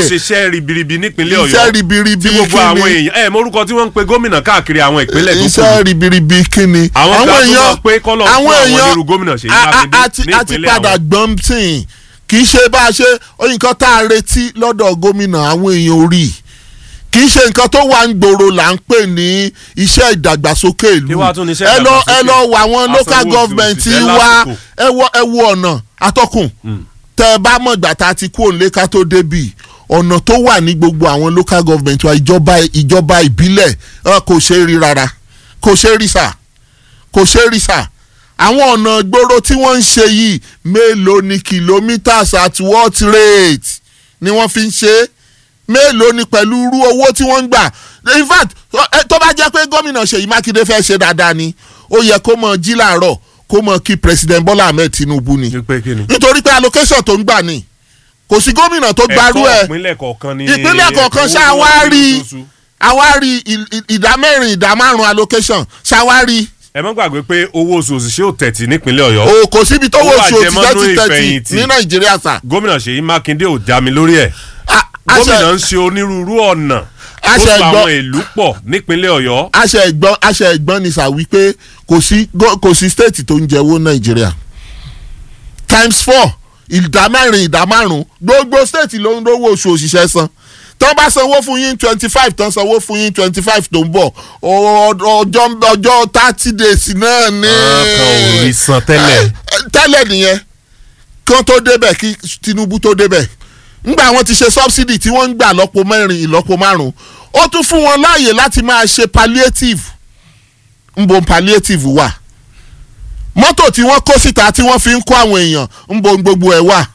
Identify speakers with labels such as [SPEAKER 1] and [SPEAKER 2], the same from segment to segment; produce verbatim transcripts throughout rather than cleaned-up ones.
[SPEAKER 1] ṣiṣẹ́ ribiribi nípínlẹ̀ Ọ̀yọ́
[SPEAKER 2] iṣẹ́ ribiribi
[SPEAKER 1] tí gbogbo àwọn èèyàn ẹ mórúkọ tí wọ́n ń pe gómìnà káàkiri àwọn ìpínlẹ̀ tó kù
[SPEAKER 2] iṣẹ́ ribiribi kíni
[SPEAKER 1] àwọn èèyàn pé kọ́lọ̀ fún àwọn onírú gómìnà Ṣèyí Mákindé ní
[SPEAKER 2] àti
[SPEAKER 1] ìpínlẹ̀
[SPEAKER 2] padà
[SPEAKER 1] àwọn.
[SPEAKER 2] gbọ́n tìǹ kì í ṣe bá a ṣe nǹkan tá a retí lọ́dọ̀ gómìnà àwọn èèyàn orí kì í ṣe nǹkan tó wà ń gbòòrò là ń pè ní iṣẹ́ ìdàgbàsókè ìlú ẹ lọ ẹ lọ wọ àwọn local government wa ẹ wọ ẹ wọ ọ̀nà atọ́kùn tẹ ẹ bá mọ̀ ìgbà tá a ti kú òǹlé ká tó débì ọ̀nà tó wà ní gbogbo àwọn local government wa ìjọba ìjọba ìbílẹ̀ kò ṣe é rí rárá kò ṣe é rí sà kò ṣe é rí sà àwọn ọ̀nà gbòòrò tí wọ́n ń ṣe yìí mélòó ni kilometres at what rate ni wọ́n fi ń ṣe é mélòó ni pẹ̀lú irú owó tí wọ́n ń gbà in fact tó bá jẹ́ pé gómìnà Ṣèyí Mákindé fẹ́ ṣe dáadáa ni ó yẹ kó mọ jí làárọ̀ kó mọ kí president Bọ́lá Ahmed Tinubu ni nítorí pé allocation tó ń gbà ni kò sí gómìnà tó gbarú ẹ̀
[SPEAKER 1] ìpínlẹ̀ kọ̀ọ̀kan ni
[SPEAKER 2] ìpínlẹ̀ kọ̀ọ̀kan ṣàwárí àwárí ìdá mẹ́rin ìdá márùn-ún allocation ṣàwárí.
[SPEAKER 1] ẹ má gbàgbé pé owó oṣù òṣìṣẹ́ ò tẹ̀tì nípínlẹ̀ Ọ̀yọ́.
[SPEAKER 2] o kò síbi tó owó oṣù òṣìṣẹ́ ti tẹ̀tì ní Nàìjíríà sà.
[SPEAKER 1] gómìnà Ṣèyí Mákindé ò já mi lórí ẹ̀. gómìnà ń ṣe onírúurú ọ̀nà ó sọ àwọn ìlú pọ̀ nípínlẹ̀ Ọ̀yọ́.
[SPEAKER 2] àṣẹ ẹ̀gbọ́n àṣẹ ẹ̀gbọ́n ni sà wípé kò sí kò sí state tó ń jẹ́wọ́ Nàìjíríà times four ìdá mẹ́rin ìdá márùn-ún gbogbo state ló ń rówó oṣù òṣìṣẹ́ san tọ́ bá sanwó fún yín twenty five tán sanwó fún yín twenty five tó ń bọ̀ ọjọ́ ọjọ́ thirty days náà ni.
[SPEAKER 1] kan ò rí san tẹ́lẹ̀.
[SPEAKER 2] tẹ́lẹ̀ nìyẹn kan tó débẹ̀ kí Tinubu tó débẹ̀ ńgbà wọn ti ṣe subsidy tí wọ́n ń gbà lọ́pọ̀ mẹ́rin ìlọ́pọ̀ márùn-ún ó tún fún wọn láàyè láti máa ṣe palliative ń bo palliative wà mọ́tò tí wọ́n kó síta tí wọ́n fi ń kó àwọn èèyàn ń bo gbogbo ẹ̀ wà.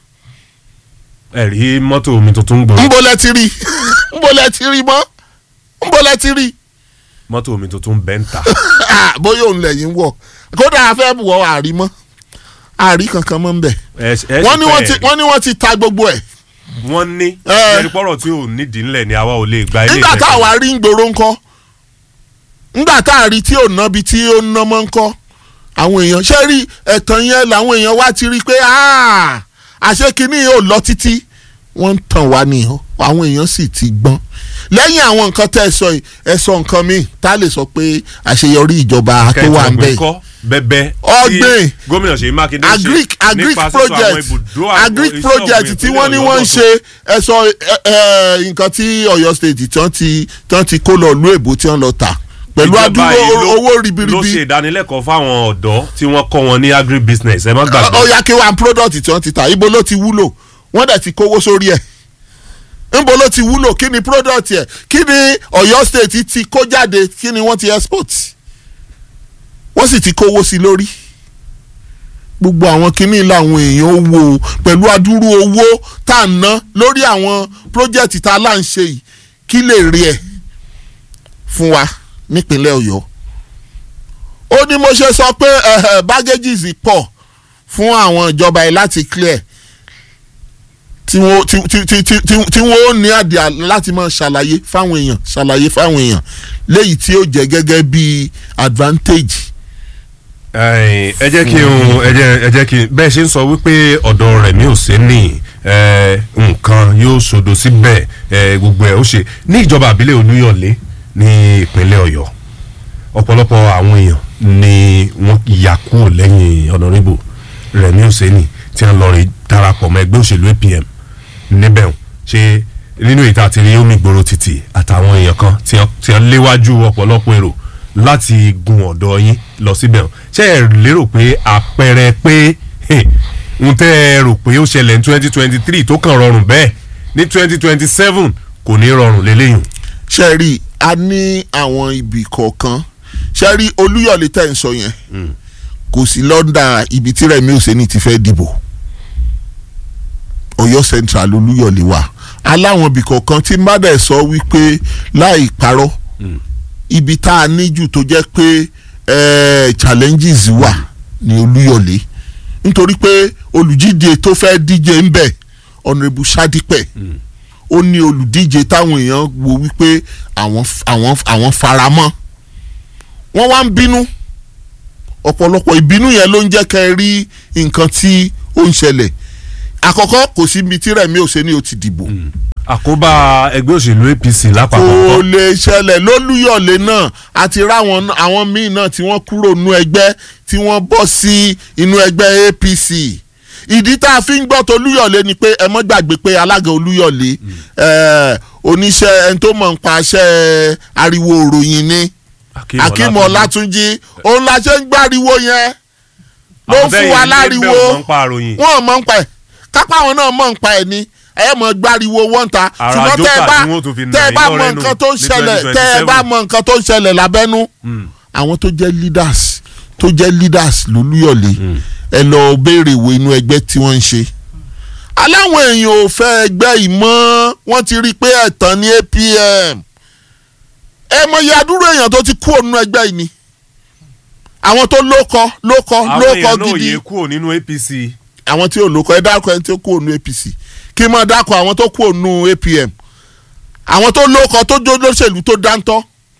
[SPEAKER 1] ẹ rí mọ́tò omi tuntun gbọ́.
[SPEAKER 2] ń bo lẹ ti rí ń bo lẹ ti rí mọ́ ń bo lẹ ti rí.
[SPEAKER 1] mọ́tò omi tuntun bẹ́ńtà.
[SPEAKER 2] bóyá òun lẹ́yìn wọ̀ kódà afẹ́ wọ àrí mọ́ àrí kankan mọ́ ń bẹ̀. wọ́n ní wọ́n ti ta gbogbo ẹ̀.
[SPEAKER 1] wọ́n ní ẹni pọ́rọ̀ tí ò nídìí ńlẹ̀ ni àwa ò lè gba ilé ìfẹ́.
[SPEAKER 2] nígbà táwa rí ń gbòòrò ńkọ́ nígbà tá a rí tí ò ná bi tí ó ná mọ́ ńkọ́ àwọn èèyàn ṣé rí ẹ̀tàn yẹn làwọn èèyàn wá ti rí pé àṣé kínní yóò lọ títí wọ́n ń tàn wá ní àwọn èèyàn sì ti gbọ́n lẹ́yìn àwọn nǹkan tẹ́ ẹ sọ ẹ sọ nǹkan míì tá a lè sọ pé àṣeyọrí ìjọba tó wà ń bẹ̀
[SPEAKER 1] bẹ́bẹ́
[SPEAKER 2] ọgbìn
[SPEAKER 1] gómìnà Ṣèyí Mákindé
[SPEAKER 2] ṣe agric project agric project tí wọ́n ní wọ́n ń ṣe ẹ sọ nǹkan tí Ọ̀yọ́ state tán ti tán ti kó lọ lú èbó tí wọ́n lọ tà pẹ̀lú àdúró owó ribiribi.
[SPEAKER 1] ló ṣe ìdánilẹ́kọ̀ọ́ fáwọn ọ̀dọ́ tí wọ́n kọ́ wọn ní agri business ẹ má gbàgbé.
[SPEAKER 2] ọ̀yà kí wọ́n product tí wọ́n ti tà ibo ló ti wúlò wọ́n dẹ̀ ti kówó sórí ẹ̀ níbo ló ti wúlò kí ni product ẹ̀ kí ni Ọ̀yọ́ state ti kó jáde kí ni wọ́n ti export wọ́n sì ti kówó sí lórí gbogbo àwọn kinní làwọn èèyàn wò pẹ̀lú adúrú owó tá à ń ná lórí àwọn project tá a là ń ṣe yìí kí lè rí ẹ̀ fún wa nípínlẹ̀ Ọ̀yọ́ ó ní mo ṣe sọ pé baggages pọ̀ fún àwọn ìjọba yìí láti clear tí wọ́n tí tí tí tí wọ́n ó ní àdìá láti máa ṣàlàyé fáwọn èèyàn ṣàlàyé fáwọn èèyàn léyìí tí ó jẹ́ gẹ́gẹ́ bí advantage.
[SPEAKER 1] ẹ jẹ́ kí n ẹ jẹ́ ẹ jẹ́ kí n bẹ́ẹ̀ ṣe ń sọ wípé ọ̀dọ̀ Rẹ̀mí Òsénì nǹkan yóò ṣòdo síbẹ̀ gbogbo ẹ̀ ó ṣe ní ìjọba àbílẹ̀ Olúyọ̀lé ní ìpínlẹ̀ Ọ̀yọ́ ọ̀pọ̀lọpọ̀ àwọn èèyàn ni wọ́n yà kúrò lẹ́yìn Honorable Rẹ̀mí Òsénì tí wọ́n lọ rí darapọ̀ mọ́ ẹgbẹ́ òṣèlú A P M níbẹ̀ ṣe nínú ìta àti rí omi ìgboro títì àtàwọn èèyàn kan tí wọ́n léwájú ọ̀pọ̀lọpọ̀ èrò láti gun ọ̀dọ̀ yín lọ síbẹ̀ ṣé ẹ lérò pé àpẹẹrẹ pé n tẹ́ ẹ rò pé ó ṣẹlẹ̀ ní twenty twenty three tó kàn rọrùn bẹ́ẹ̀ ní twenty twenty seven kò ní rọrùn lélẹ́yìn.
[SPEAKER 2] ṣe rí a ní àwọn ibì kọ̀ọ̀kan ṣe rí Olúyọ̀lé tẹ̀ ń sọ yẹn kò sí lọ́ndà ibi tí Rẹ̀mí Òsénì ti fẹ́ dìbò Ọ̀yọ́ Central Olúyọ̀lé wà aláwọn ibì kọ̀ọ̀kan tí mbàdà sọ wípé láì parọ́ ibi tá a níjù tó jẹ́ pé challenges wà ní Olúyọ̀lé nítorí pé olùdíje tó fẹ́ díje ń bẹ̀ Honorable Ṣádípẹ̀ ó ní olùdíje táwọn èèyàn wo wípé àwọn àwọn àwọn faramọ́ wọ́n wá ń bínú ọ̀pọ̀lọpọ̀ ìbínú yẹn ló ń jẹ́ kẹ́ ẹ rí nǹkan tí ó ń ṣẹlẹ̀ àkọ́kọ́ kò sí ibi tí Rẹ̀mí Òsénì ó ti dìbò
[SPEAKER 1] àkóbá ẹgbẹ́ òṣèlú A P C lápapọ̀.
[SPEAKER 2] kò lè ṣẹlẹ̀ lólúyọ̀lé náà àti ráwọn àwọn míì náà tí wọ́n kúrò nínú ẹgbẹ́ tí wọ́n bọ́ sí inú ẹgbẹ́ A P C ìdí tá a fi ń gbọ́ tó olúyọ̀lé ni pé ẹ mọ́ gbàgbé pé alága olúyọ̀lé oníṣẹ́ ẹni tó mọ̀ ń pa aṣẹ́ ariwo òròyìn ni Akeem Ọlátúnjí òun la ṣe ń gbáriwo yẹn ló ń fún wa láriwo wọn mọ̀ ń pa ẹ̀ kápá àwọn náà mọ̀ ń pa ẹ̀ ni ẹ mọ̀ gbáriwo wọ́n ta ṣùgbọ́n tẹ́ ẹ bá tẹ́ ẹ bá mọ̀ nǹkan tó ń ṣẹlẹ̀ tẹ́ ẹ bá mọ̀ nǹkan tó ń ṣẹlẹ̀ lábẹ́nú àwọn tó jẹ́ leaders tó jẹ́ leaders lólúyọ̀lé ẹ lọ béèrè wo inú ẹgbẹ́ tí wọ́n ń ṣe aláwọn èèyàn ò fẹ́ ẹgbẹ́ ìmọ̀ wọ́n ti rí i pé ẹ̀tàn ní A P M ẹ mọ iye àdúró èèyàn tó ti kú ònú ẹgbẹ́ yìí ni àwọn tó lókọ lókọ lókọ gidi
[SPEAKER 1] àwọn èèyàn náà yẹ kú nínú A P C
[SPEAKER 2] àwọn tí ò lókọ ẹ dákọ ẹni tó kú ònú A P C kí n máa dákọ àwọn tó kú ònú A P M àwọn tó lókọ tó jó lóṣèlú tó dáńtọ́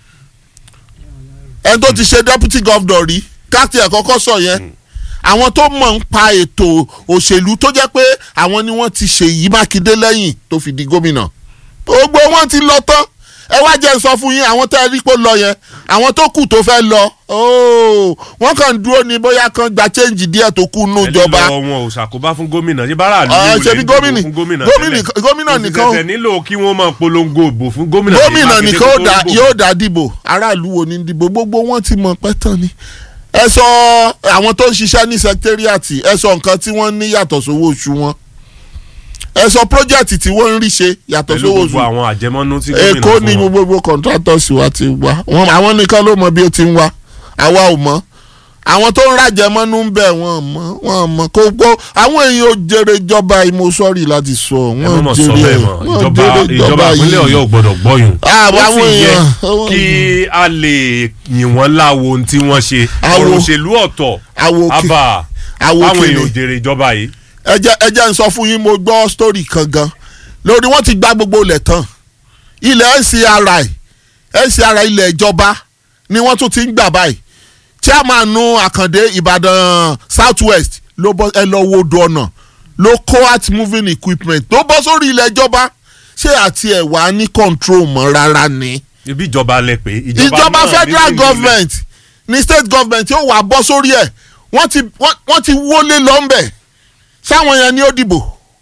[SPEAKER 2] ẹni tó ti ṣe deputy governor rí káàtì ẹ̀ kọ́kọ́ sọ yẹn àwọn tó mọ̀ ń pa ètò òṣèlú tó jẹ́ pé àwọn ni wọ́n ti Ṣèyí Mákindé lẹ́yìn tó fi di gómìnà gbogbo wọn ti lọ tán ẹ wá jẹ́ n sọ fún yín àwọn tẹ́ ẹ rí pé lọ yẹn àwọn tó kù tó fẹ́ lọ wọ́n kàn dúró ní bóyá kan gba change díẹ̀ tó kù nù ìjọba.
[SPEAKER 1] ẹ lọ wọn ò ṣàkóbá fún gómìnà ṣé bára àlùyò
[SPEAKER 2] lè ń dìbò fún
[SPEAKER 1] gómìnà
[SPEAKER 2] tẹ́lẹ̀ gómìnà nìkan
[SPEAKER 1] kò sì tẹ̀sẹ̀ nílò kí wọ́n máa polongo ìbò fún gómìnà.
[SPEAKER 2] gómìnà nìkan yóò dá dìbò aráàlú wo ni dìbò gbogbo wọn ti mọ̀ pẹ́tàn ni ẹ sọ àwọn tó ń ṣiṣẹ́ ní secretariat ẹ sọ nǹkan tí wọ́n ní yàtọ̀ sówó oṣù wọn ẹ sọ project tí wọ́n ń rí ṣe yàtọ̀ sówó oṣù.
[SPEAKER 1] pẹ̀lú gbogbo àwọn àjẹmọ́nú tí gómìnà fún
[SPEAKER 2] Èkó
[SPEAKER 1] wọn.
[SPEAKER 2] ni gbogbo contractors wa ti wá àwọn nìkan ló mọ bí ó ti ń wá àwa ò mọ̀ àwọn tó ń rájẹmọ́nú ń bẹ̀ wọ́n mọ̀ wọ́n mọ̀ kó gbọ́ àwọn èèyàn ò jèrè ìjọba ìmọ̀ sọ́ọ̀rì láti sọ wọ́n jèrè
[SPEAKER 1] ìjọba ìjọba ìpínlẹ̀ Ọ̀yọ́ ò gbọ́dọ̀ gbọ́yùn.
[SPEAKER 2] àwọn èèyàn
[SPEAKER 1] kí a lè yìn wọ́n láwo ohun tí wọ́n ṣe ọ̀rọ̀ òṣèlú ọ̀tọ̀ àbá àwọn èèyàn ò jèrè ìjọba yìí.
[SPEAKER 2] ẹ jẹ́ ẹ jẹ́ n sọ fún yín mo gbọ́ story kan gan lórí wọ́n ti gba gbogbo ilẹ̀ tán ilẹ̀ N C R I N C R I ilẹ̀ ìjọba ni wọ́n tún ti ń gbà báyìí chairman Àkàndé Ìbàdàn South West ló bọ́ ẹ lọ wo odò ọ̀nà ló coat moving equipment tó bọ́ sórí ilẹ̀ ìjọba ṣé àti ẹ̀ wá ní control mọ́ rárá ni.
[SPEAKER 1] ibi ìjọba lẹ pé
[SPEAKER 2] ìjọba federal government ní state government yóò wá bọ́ sórí ẹ̀ wọ́n ti wọ́n ti wọlé lọ́nbẹ̀ sáwọn yẹn ni ó dìbò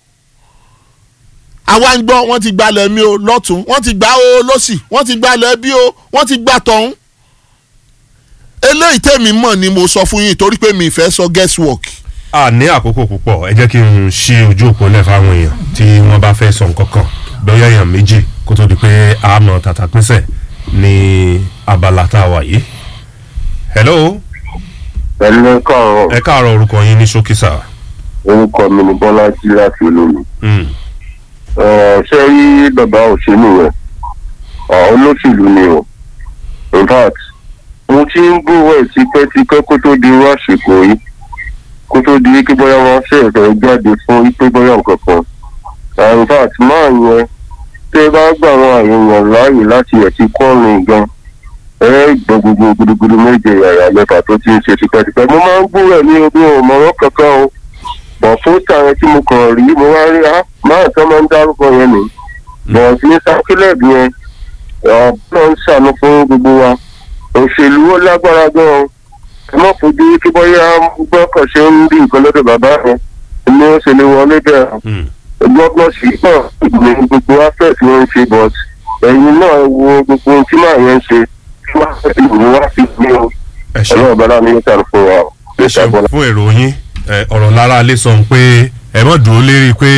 [SPEAKER 2] àwa ń gbọ́ wọ́n ti gbalẹ̀ mi o lọ́tún wọ́n ti gbà o lọ́sì wọ́n ti gbalẹ̀ bí o wọ́n ti gbà tọ̀hún eléyìí tèmi mọ̀ ni mo sọ fún yín torí pé mi fẹ́ sọ guess work.
[SPEAKER 1] a ní àkókò púpọ̀ ẹ jẹ́ kí n ṣe ojú òpó lẹ̀ fáwọn èèyàn tí wọ́n bá fẹ́ sọ nǹkan kan bóyá èèyàn méjì kó tó di pé a mọ̀ tàtà pínṣẹ̀ ní abala tá a wà yìí. hello.
[SPEAKER 3] pẹ̀lú ẹ káàárọ̀.
[SPEAKER 1] ẹ káàárọ̀ orúkọ yín ní ṣókí sà.
[SPEAKER 3] orúkọ mi ni Bọ́lájí láti olómi. ṣé rí bàbá òṣèlú rẹ̀ olóṣèlú ni o in fact mo ti ń gbówó ẹ̀ tipẹ́tipẹ́ kó tó di irú àsìkò yìí kó tó di kí bóyá wọn ṣe ẹ̀fẹ̀ jáde fún pé bóyá nǹkan kan in fact máa yẹn tẹ́ bá gbà wọn àyẹ̀yàn láàyè láti ẹ̀ ti kọ́rin gan ẹ gbọ́ gbogbo gudugudu méje yàrá mẹ́fà tó ti ń ṣe tipẹ́tipẹ́ mo máa ń gbówó ẹ̀ ní obi òmọ̀ràn kankan o bọ̀ fóòtà yẹn tí mo kàn rí mo wá rí á máa tán máa ń dárúkọ yẹn nì bọ̀ ní sákílẹ̀bù yẹn ọ̀pọ̀ ń ṣàánú fún gbogbo wa òṣèlú ó lágbára gan-an ẹ má fojú kí bóyá gbọ́kàn ṣe ń rí nǹkan lọ́dọ̀ bàbá rẹ ní ó ṣe lè wọlé bẹ́ẹ̀ gbọ́gbọ́n sí pọ̀ ní gbogbo afẹ́ tí wọ́n ń ṣe but ẹ̀yin náà wo gbogbo ohun tí màá yẹn ń ṣe tí wọ́n á fi ìwé wá sí ní o ọlọ́run bọ́lá ní yóò tàn fún wa.
[SPEAKER 1] ẹ ṣeun fún èrò yín ọ̀rọ̀ lára alẹ́ sọ pé ẹ mọ̀ dúró lérí pé.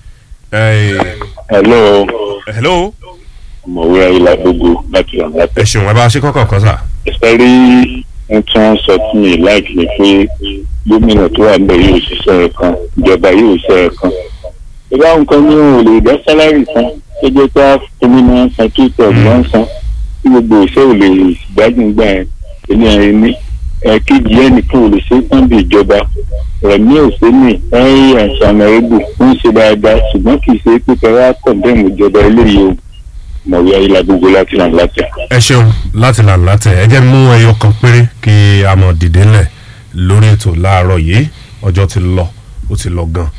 [SPEAKER 3] hello.
[SPEAKER 1] hello.
[SPEAKER 3] mọ̀wé ayélujára gbogbo láti ràn láti.
[SPEAKER 1] ẹ ṣeun ẹ bá ṣe kọ́kọ́ kan sà.
[SPEAKER 3] ẹ rí ohun tí wọ́n sọ fún mi láìpẹ́ ni pé gómìnà tó wà níbẹ̀ yóò ṣiṣẹ́ ẹ̀ kan ìjọba yóò ṣe ẹ̀ kan. ìbá nǹkan ní òun ò lè dá sálárì san tó jẹ́ pé àfọ̀mí ni wọ́n san tó tẹ̀ wọ́n san tí gbogbo ìṣe ò lè gbádùn gbà ẹ̀ ẹni ẹ̀rín ní ẹ̀ẹ́kejì ẹnìkan ò lè ṣe tán bí ìjọba rẹ̀mí òsínì ẹ̀yìn àṣàmì ẹ̀rẹ́bù ń ṣe dáadáa ṣùgbọ́n kì í ṣe pé kẹrẹ́ àkọ́ndẹ́mù ìjọba eléyìí o mọ̀wé ayélujára gbogbo láti là ń látẹ̀.
[SPEAKER 1] ẹ ṣeun láti là ń látẹ̀ ẹ jẹ́ mú ẹyọ kan péré kí a mọ̀ dìde lẹ̀ lórí ètò láàárọ̀ yìí ọjọ́ ti lọ ó ti lọ gan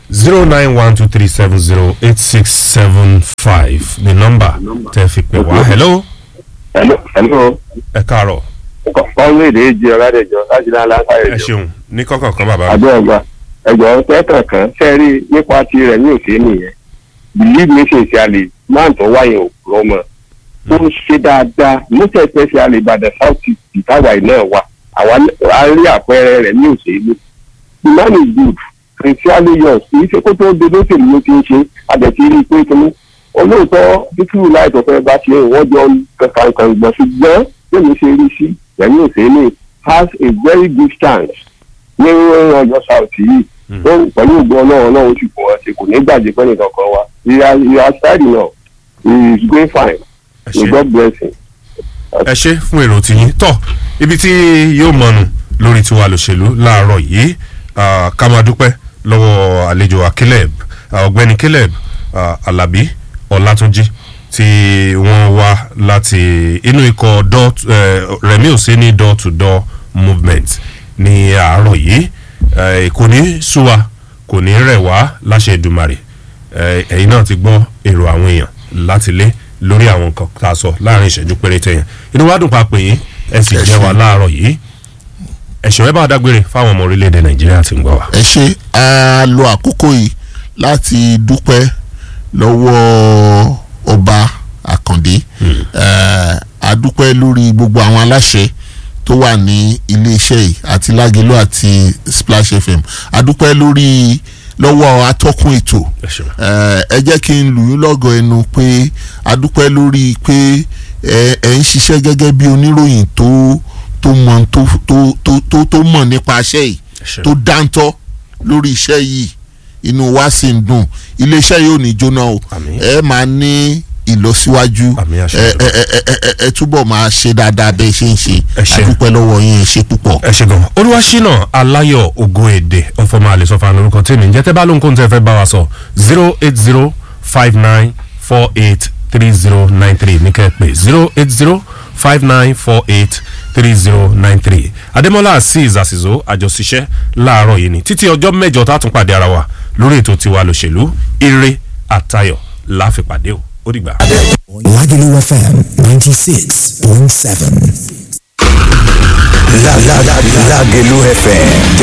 [SPEAKER 1] zero nine one two three seven zero eight six seven five ní nọ́mbà tẹ́ fi pè wá. hello.
[SPEAKER 3] hello hello.
[SPEAKER 1] ẹ káàárọ̀.
[SPEAKER 3] kọ́ńwé èdè èjì ọ̀làdẹ̀jọ láti náà láńkáyọ̀ jọ.
[SPEAKER 1] ẹ ṣeun ní kọ́kàn kan bàbá.
[SPEAKER 3] àbẹ́ ọgbà ẹ̀jọ̀ tẹ́tàn kan sẹ́rí nípa ti rẹ̀ ní òsè nìyẹn believe me sincerely máa tó wáyé òkúrọ́ mọ́ tó ń ṣe dáadáa most especially by the south east ìtawà náà wà àwa rí àpẹẹrẹ rẹ̀ ní òsè ní. the man is good sincerely yours kì í ṣe kó tó dodo tèmi ló ti ń ṣe àdẹ̀tí rí i pé kínní olóòótọ́ títí láìpẹ́ fẹ́ bá ṣe wọ́n jọ kankan gbọ̀n ṣùgbọ́n tèmi ṣe rí sí ẹ̀yìn òsè ní has a very good chance ní ọjọ́ south yìí pẹ̀lú ògbọ́n ọlọ́run náà ó sì kún ọ ṣe kò ní gbàgbé pẹ́ nìkan kan wa ìyá sáìdì náà is going fine may God bless him.
[SPEAKER 1] ẹ ṣe fún èrò tìyín tọ ibi tí yóò mọnu lórí tiwa lòṣèlú láàárọ̀ yìí ká máa dúpẹ́ lọ́wọ́ àlejò wa Caleb ọ̀gbẹ́ni Caleb Alabi Ọlátúnjí tí wọ́n wá láti inú ikọ̀ Rẹ̀mí Òsínì door to door movement ní àárọ̀ yìí kò ní sú wa kò ní rẹ̀ wá láṣẹ Èdùmàrè ẹ̀yin náà ti gbọ́ èrò àwọn èèyàn láti lé lórí àwọn nǹkan tá a sọ láàrin ìṣẹ́jú péréte yẹn inú wa dùn pa pé yín ẹ sì jẹ́ wa láàárọ̀ yìí ẹ̀ṣọ́ ẹ bá dágbére fáwọn ọmọ orílẹ̀-èdè Nàìjíríà tí ń gbọ́ wa.
[SPEAKER 2] ẹ ṣe a lo àkókò yìí láti dúpẹ́ lọ́wọ́ ọba Àkàndé a dúpẹ́ lórí gbogbo àwọn aláṣẹ tó wà ní iléeṣẹ́ yìí àti Lágelú àti Splash F M a dúpẹ́ lórí lọ́wọ́ atọ́kùn ètò ẹ jẹ́ kí n lù ú lọ́gọ̀ ẹnu pé a dúpẹ́ lórí pé ẹ ń ṣiṣẹ́ gẹ́gẹ́ bí oníròyìn tó tó mọ̀ tó tó tó tó mọ̀ nípa iṣẹ́ yìí tó dáńtọ́ lórí iṣẹ́ yìí inú wa sì ń dùn iléeṣẹ́ yìí ò ní jóná o ẹ máa ní ìlọsíwájú ẹ ẹ ẹ ẹ túbọ̀ máa ṣe dáadáa bẹ́ẹ̀ ṣe ń ṣe àdúpẹ́ lọ́wọ́ yín ẹ ṣe púpọ̀.
[SPEAKER 1] ẹ ṣe gan Olúwaṣínà Aláyọ̀ Ògòèdè ọ̀fọ̀mọ́ àlẹ́sọ̀fà lórúkọ tèmi ǹjẹ́ tẹ́ bá ló ń kó ń tẹ́ fẹ́ bá wa sọ zero eight zero five nine four eight three zero nine three ní kẹ́ ẹ pé zero eight zero five nine four eight three zero nine three Adémọ́lá Azeez Àsìzó àjọṣiṣẹ́ láàárọ̀ yìí ni títí ọjọ́ mẹ́jọ tá a tún pàdé ara wa lórí ètò tiwa lòṣèlú ire àtayọ̀ láfipàdé o ó dìgbà.
[SPEAKER 4] Lágelú F M ninety six point seven. Lágelú F M.